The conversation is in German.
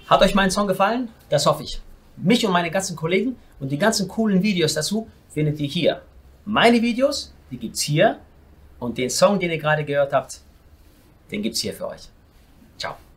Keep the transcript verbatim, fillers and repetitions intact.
Hat euch mein Song gefallen? Das hoffe ich. Mich und meine ganzen Kollegen und die ganzen coolen Videos dazu findet ihr hier. Meine Videos, die gibt's hier. Und den Song, den ihr gerade gehört habt, den gibt's hier für euch. Ciao.